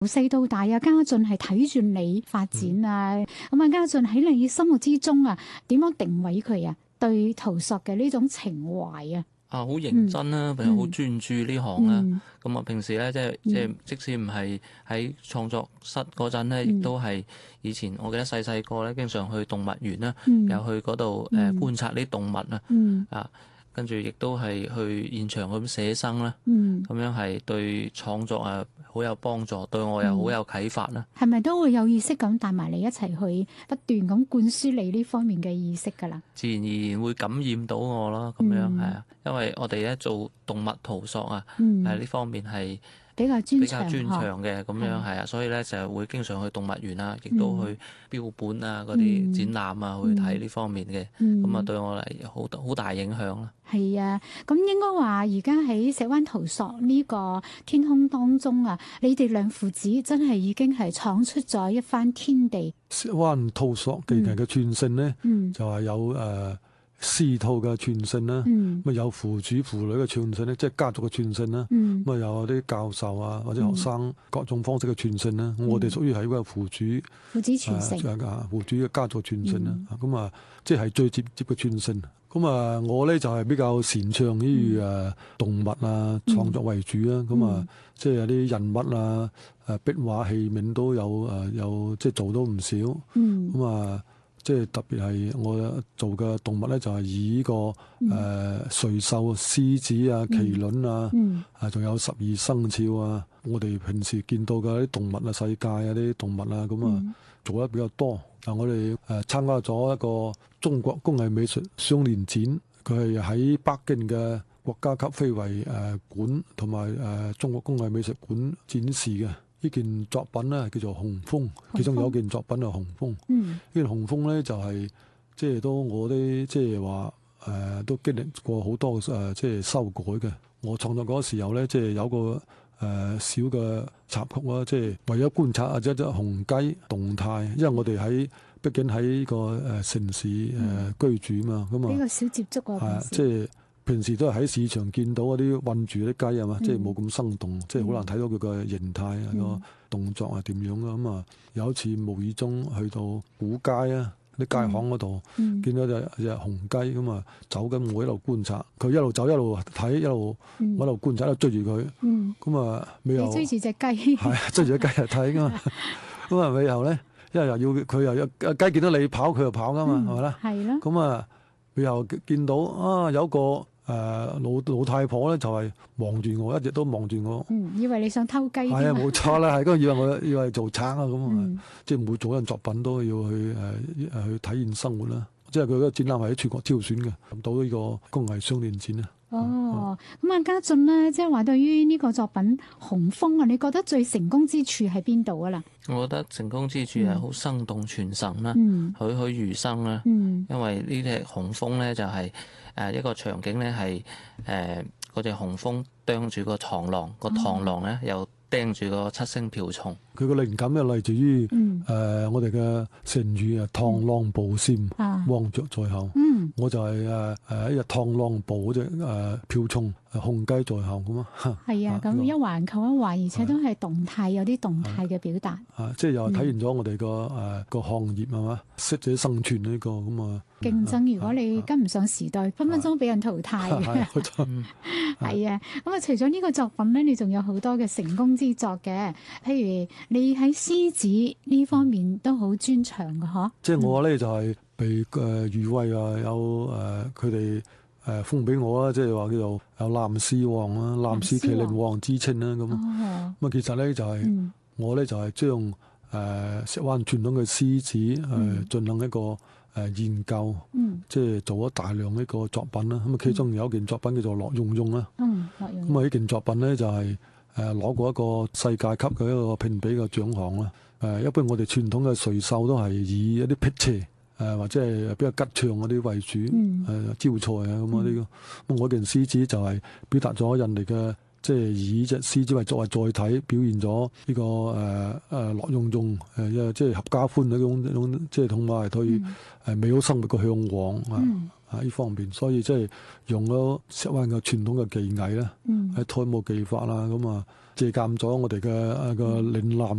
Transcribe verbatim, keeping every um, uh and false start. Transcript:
由細到大啊，家俊係睇住你發展啊，咁啊、嗯，家俊喺你心目之中啊，點樣定位佢啊？對陶塑嘅呢種情懷啊， 啊，好認真啦，並好、嗯、專注呢行啦。咁啊、嗯，平時咧，即係即係，即使唔係喺創作室嗰陣咧，亦、嗯、都係以前我記得細細個咧，經常去動物園啦，嗯、又去嗰度誒觀察啲動物啊，嗯、啊。跟住亦都係去現場咁寫生啦，咁、嗯、樣係對創作啊好有幫助，對我又好有啟發啦。 係咪、嗯、都會有意識咁帶埋你一齊去不斷咁灌輸你呢方面嘅意識㗎啦？ 自然而然會感染到我咯，咁樣係啊、嗯，因為我哋咧做動物陶塑啊，誒呢、嗯、方面係比較專長嘅，咁樣係啊，所以咧就會經常去動物園啊，亦都去標本啊嗰啲展覽啊、嗯、去睇呢方面嘅，咁啊、嗯、對我嚟好好大影響啦。 係啊，咁應該話而家喺石灣陶塑呢個天空當中啊，你哋兩父子真係已經係闖出咗一番天地。 石灣陶塑技藝嘅傳承咧，嗯、就係有誒。呃師徒嘅傳承啦，咁、嗯、有父子父女嘅傳承咧，即係家族嘅傳承啦。咁啊、嗯、有啲教授啊或者學生、嗯、各種方式嘅傳承啦。嗯、我哋屬於係一個父主父子傳承， 啊父主嘅家族傳承啦。咁啊、嗯，即係最直接嘅傳承。咁啊，我咧就係比較擅長於誒動物啊創作為主啦。咁啊、嗯，即係有啲人物啊、誒壁畫器皿都有誒有即係做到唔少。咁啊、嗯。即係特別係我做嘅動物咧，就係以呢個誒瑞獸、獅子啊、麒麟啊，啊仲、嗯、有十二生肖啊，我哋平時見到嘅啲動物啊、世界啊啲動物啊，咁啊、嗯、做得比較多。啊，我哋誒參加咗一個中國工藝美術雙年展，佢係喺北京嘅國家級非遺誒館同埋誒中國工藝美術館展示嘅。呢件作品咧叫做紅蜂，其中有一件作品係紅蜂。嗯，呢件紅蜂咧就係即係都我啲即係話誒都經歷過好多誒、呃、即係修改嘅。我創作嗰個時候咧，即係有個誒、呃、小嘅插曲啦，即係為咗觀察或者隻紅雞動態，因為我哋喺畢竟喺呢個誒城市誒、呃、居住嘛，咁啊呢個小接觸啊，係即係。平時都係喺市場見到嗰啲韞住啲雞啊嘛，嗯、即係冇咁生動，嗯、即係好難睇到佢個形態啊、嗯、個動作係點樣啊咁啊！有一次無意中去到古街啊啲街巷嗰度，嗯、見到隻隻紅雞咁啊走緊，我一路觀察，佢一路走一路睇一路，嗯、我一路觀察一路追住佢，咁啊尾後追住隻雞，係追住隻雞嚟睇噶嘛，咁啊尾後咧，因為又要佢又一雞見到你跑，佢就跑噶嘛，係咪啦？係咯。咁啊尾後見到啊有個。誒、呃、老老太婆咧就係望住我，一直都望住我。嗯，以為你想偷雞。係啊，冇錯啦，係嗰個以為我以為做賊啊咁啊，嗯、即係每做一樣作品都要去誒誒、呃、去體驗生活啦。即係佢嗰個展覽係喺全國挑選嘅，到呢個工藝雙年展啊。哦，咁啊、嗯，家俊咧，即係話對於呢個作品紅蜂啊，你覺得最成功之處喺邊度啊啦？ 我覺得成功之處係好生動傳神啦， 嗯、 栩栩如生啦。嗯、因為呢隻紅蜂咧就係、是、誒一個場景咧係誒嗰隻紅蜂啄住個螳螂，個螳螂咧又釘住個七星瓢蟲。佢個靈感又嚟自於誒、嗯呃、我哋嘅成語啊，螳螂捕蟬，黃雀在後。嗯、我就係誒誒一隻螳螂捕嗰隻誒瓢蟲，紅雞在後咁啊。係啊，咁一環扣一環，而且都係動態，有啲動態嘅表達。啊，即係又體現咗我哋個誒個行業係嘛，適者生存呢個咁啊。競爭，如果你跟唔上時代，分分鐘俾人淘汰嘅。係啊，咁啊，除咗呢個作品咧，你仲有好多嘅成功之作嘅，譬如你喺獅子呢方面都好專長嘅嗬。即係我咧就係被誒譽為啊，有誒佢哋誒封俾我啦，即係話叫做有藍獅王啦、藍獅麒麟王之稱啦咁。咁啊，其實咧就係我咧就係將誒石灣傳統嘅獅子誒進行一個誒研究，嗯、即係做咗大量呢個作品啦。咁啊，其中有一件作品叫做樂融融啦。嗯，樂融融。咁啊，呢件作品咧就係誒攞過一個世界級嘅一個評比嘅獎項啦。誒，一般我哋傳統嘅瑞獸都係以一啲辟邪誒或者係比較吉祥嗰啲為主，誒、嗯、招財啊咁嗰啲。咁、嗯、我件獅子就係表達咗人哋嘅。即係以隻獅子為作為載體，表現咗呢、這個誒誒樂融融誒，即係合家歡嗰種種，即係同埋對誒美好生活嘅向往啊！ 啊呢方面，所以即係用咗石灣嘅傳統嘅技藝啦，喺胎舞技法啦，咁啊借鑑咗我哋嘅一個嶺南